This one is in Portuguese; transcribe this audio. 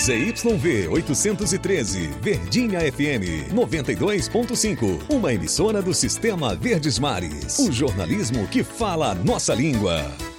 ZYV 813, Verdinha FM 92.5. Uma emissora do Sistema Verdes Mares. O jornalismo que fala a nossa língua.